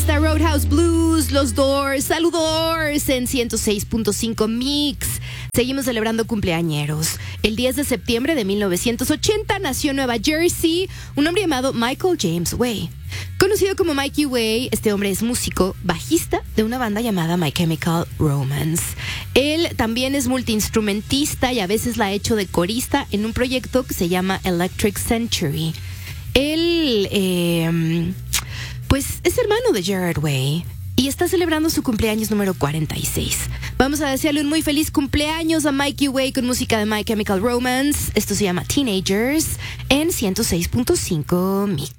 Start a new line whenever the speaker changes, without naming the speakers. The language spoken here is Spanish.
está Roadhouse Blues, Los Doors, Saludors en 106.5 Mix. Seguimos celebrando cumpleañeros. El 10 de septiembre de 1980 nació en Nueva Jersey un hombre llamado Michael James Way. Conocido como Mikey Way, este hombre es músico, bajista de una banda llamada My Chemical Romance. Él también es multiinstrumentista y a veces la ha hecho de corista en un proyecto que se llama Electric Century. Él, pues, es hermano de Gerard Way y está celebrando su cumpleaños número 46. Vamos a desearle un muy feliz cumpleaños a Mikey Way con música de My Chemical Romance. Esto se llama Teenagers en 106.5 Mix.